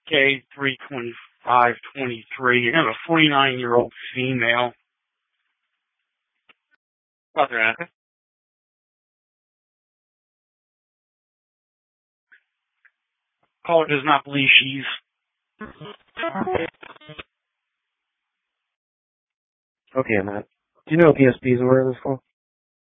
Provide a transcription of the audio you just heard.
K32523. I have a 49-year-old female. Father, Caller does not believe she's... Okay, Matt. Do you know what PSPs were in this call?